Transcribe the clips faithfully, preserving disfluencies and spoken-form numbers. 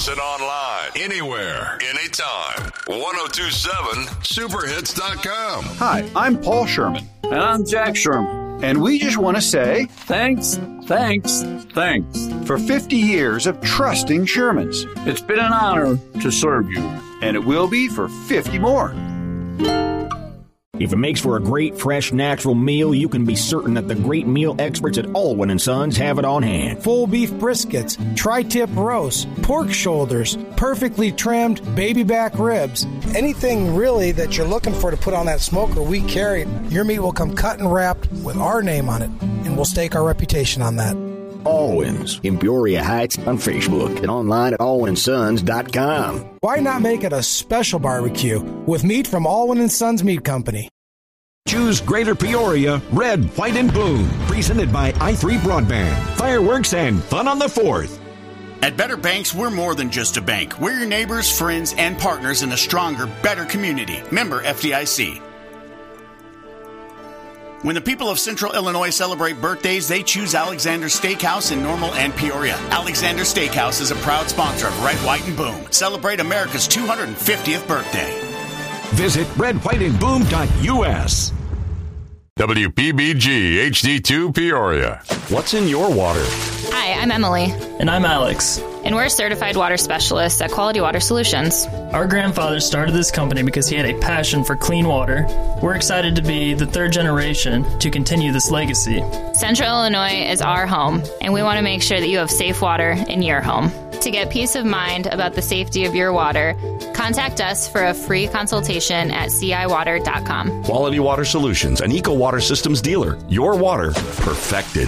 Listen online, anywhere, anytime. ten twenty-seven super hits dot com. Hi, I'm Paul Sherman. And I'm Jack Sherman. And we just want to say thanks, thanks, thanks for fifty years of trusting Shermans. It's been an honor to serve you. And it will be for fifty more. If it makes for a great, fresh, natural meal, you can be certain that the great meal experts at Alwyn and Sons have it on hand. Full beef briskets, tri-tip roasts, pork shoulders, perfectly trimmed baby back ribs. Anything really that you're looking for to put on that smoker, we carry. Your meat will come cut and wrapped with our name on it, and we'll stake our reputation on that. Alwyn's in Peoria Heights on Facebook and online at alwyn and sons dot com. Why not make it a special barbecue with meat from Alwyn and Sons Meat Company? Choose Greater Peoria, Red, White, and Blue. Presented by i three Broadband. Fireworks and fun on the fourth. At Better Banks, we're more than just a bank. We're your neighbors, friends, and partners in a stronger, better community. Member F D I C. When the people of Central Illinois celebrate birthdays, they choose Alexander Steakhouse in Normal and Peoria. Alexander Steakhouse is a proud sponsor of Red, White, and Boom. Celebrate America's two hundred fiftieth birthday. Visit red white and boom dot U S. W P B G H D two Peoria. What's in your water? Hi, I'm Emily. And I'm Alex. And we're certified water specialists at Quality Water Solutions. Our grandfather started this company because he had a passion for clean water. We're excited to be the third generation to continue this legacy. Central Illinois is our home, and we want to make sure that you have safe water in your home. To get peace of mind about the safety of your water, contact us for a free consultation at c i water dot com. Quality Water Solutions, an Eco Water Systems dealer. Your water perfected.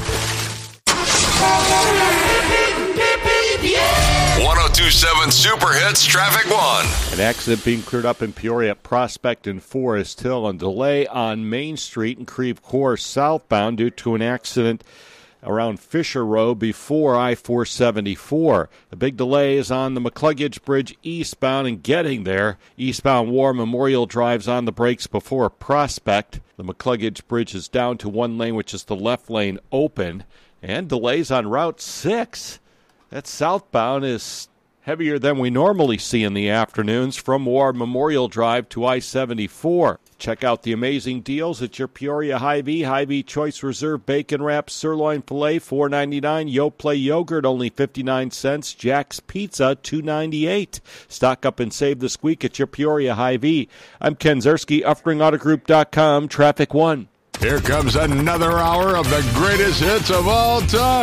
ten twenty-seven Super Hits Traffic One. An accident being cleared up in Peoria at Prospect and Forest Hill. And delay on Main Street in Creve Coeur southbound due to an accident around Fisher Road before I four seventy-four. The big delay is on the McCluggage Bridge eastbound and getting there. Eastbound War Memorial drives on the brakes before Prospect. The McCluggage Bridge is down to one lane, which is the left lane open. And delays on Route six. That southbound is heavier than we normally see in the afternoons from War Memorial Drive to I seventy-four. Check out the amazing deals at your Peoria Hy-Vee. Hy-Vee Choice Reserve Bacon Wrap Sirloin Filet, four ninety-nine. Yoplait Yogurt, only fifty-nine cents. Jack's Pizza, two ninety-eight. Stock up and save this week at your Peoria Hy-Vee. I'm Ken Zerski, Uffring Auto Group dot com, Traffic One. Here comes another hour of the greatest hits of all time.